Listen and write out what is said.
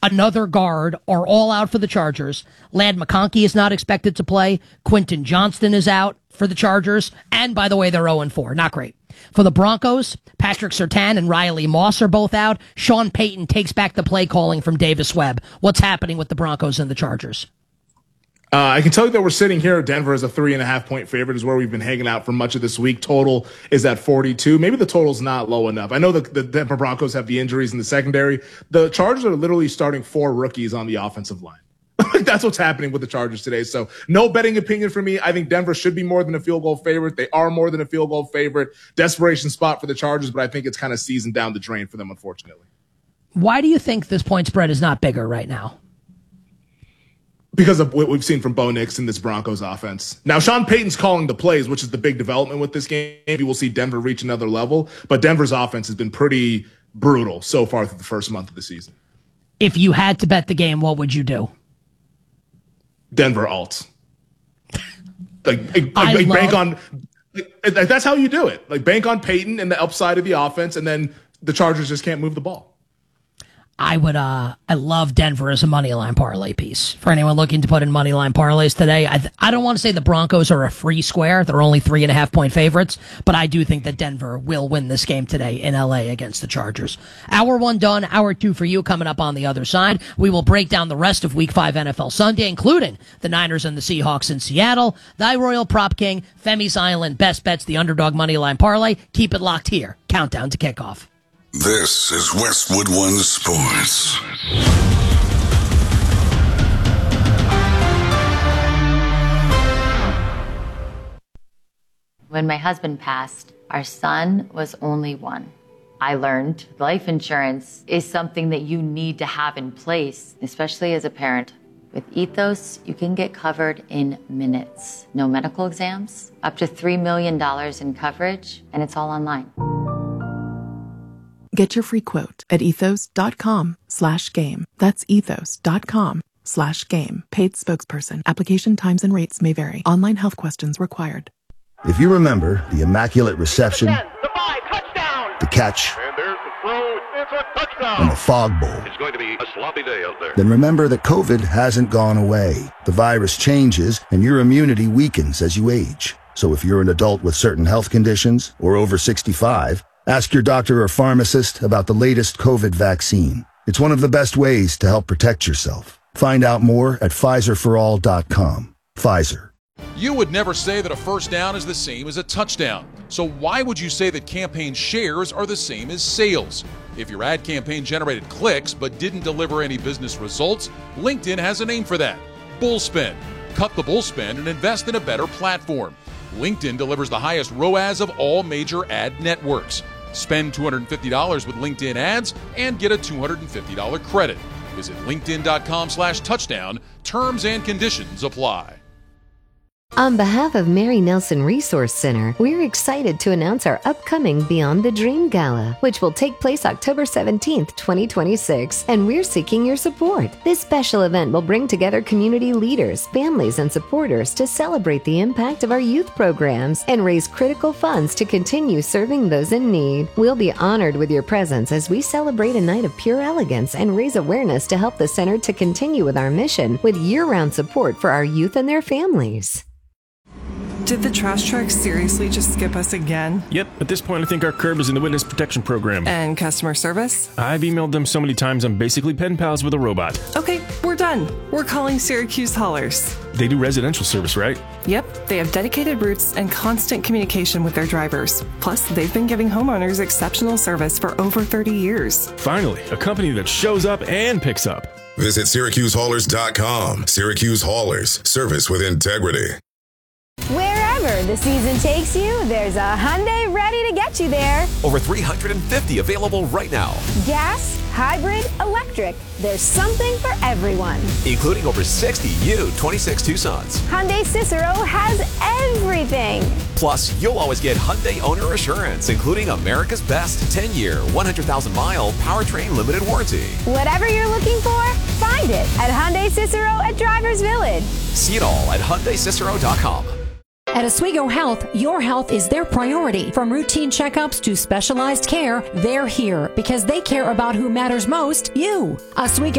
another guard are all out for the Chargers. Ladd McConkey is not expected to play. Quentin Johnston is out for the Chargers. And by the way, they're 0-4. Not great. For the Broncos, Patrick Surtain and Riley Moss are both out. Sean Payton takes back the play calling from Davis Webb. What's happening with the Broncos and the Chargers? I can tell you that we're sitting here. Denver is a 3.5-point favorite, is where we've been hanging out for much of this week. Total is at 42. Maybe the total's not low enough. I know the Denver Broncos have the injuries in the secondary. The Chargers are literally starting 4 rookies on the offensive line. That's what's happening with the Chargers today. So no betting opinion for me. I think Denver should be more than a field goal favorite. They are more than a field goal favorite. Desperation spot for the Chargers, but I think it's kind of seasoned down the drain for them, unfortunately. Why do you think this point spread is not bigger right now? Because of what we've seen from Bo Nix in this Broncos offense. Now, Sean Payton's calling the plays, which is the big development with this game. Maybe we'll see Denver reach another level, but Denver's offense has been pretty brutal so far through the first month of the season. If you had to bet the game, what would you do? Denver alts. Bank on. That's how you do it. Like, bank on Payton and the upside of the offense, and then the Chargers just can't move the ball. I love Denver as a money line parlay piece. For anyone looking to put in money line parlays today, I don't want to say the Broncos are a free square. They're only 3.5-point favorites, but I do think that Denver will win this game today in LA against the Chargers. Hour 1 done, hour 2 for you coming up on the other side. We will break down the rest of Week 5 NFL Sunday, including the Niners and the Seahawks in Seattle, Thy Royal Prop King, Femi's Island, Best Bets, the Underdog Money Line Parlay. Keep it locked here. Countdown to kickoff. This is Westwood One Sports. When my husband passed, our son was only 1. I learned life insurance is something that you need to have in place, especially as a parent. With Ethos, you can get covered in minutes. No medical exams, up to $3 million in coverage, and it's all online. Get your free quote at ethos.com/game. That's ethos.com/game. Paid spokesperson. Application times and rates may vary. Online health questions required. If you remember the immaculate reception, the catch, and there's the throw. It's a touchdown. and the fog bowl, It's going to be a sloppy day out there. then remember that COVID hasn't gone away. The virus changes and your immunity weakens as you age. So if you're an adult with certain health conditions or over 65, ask your doctor or pharmacist about the latest COVID vaccine. It's one of the best ways to help protect yourself. Find out more at PfizerForAll.com. Pfizer. You would never say that a first down is the same as a touchdown. So why would you say that campaign shares are the same as sales? If your ad campaign generated clicks but didn't deliver any business results, LinkedIn has a name for that. Bullspend. Cut the bullspend and invest in a better platform. LinkedIn delivers the highest ROAS of all major ad networks. Spend $250 with LinkedIn ads and get a $250 credit. Visit linkedin.com/touchdown. Terms and conditions apply. On behalf of Mary Nelson Resource Center, we're excited to announce our upcoming Beyond the Dream Gala, which will take place October 17th, 2026, and we're seeking your support. This special event will bring together community leaders, families, and supporters to celebrate the impact of our youth programs and raise critical funds to continue serving those in need. We'll be honored with your presence as we celebrate a night of pure elegance and raise awareness to help the center to continue with our mission with year-round support for our youth and their families. Did the trash truck seriously just skip us again? Yep, at this point I think our curb is in the witness protection program. And customer service? I've emailed them so many times I'm basically pen pals with a robot. Okay, we're done. We're calling Syracuse Haulers. They do residential service, right? Yep, they have dedicated routes and constant communication with their drivers. Plus, they've been giving homeowners exceptional service for over 30 years. Finally, a company that shows up and picks up. Visit SyracuseHaulers.com. Syracuse Haulers. Service with integrity. Wherever the season takes you, there's a Hyundai ready to get you there. Over 350 available right now. Gas, hybrid, electric. There's something for everyone. Including over 60 new 26 Tucsons. Hyundai Cicero has everything. Plus, you'll always get Hyundai Owner Assurance, including America's best 10-year, 100,000-mile powertrain limited warranty. Whatever you're looking for, find it at Hyundai Cicero at Drivers Village. See it all at HyundaiCicero.com. At Oswego Health, your health is their priority. From routine checkups to specialized care, they're here because they care about who matters most, you. Oswego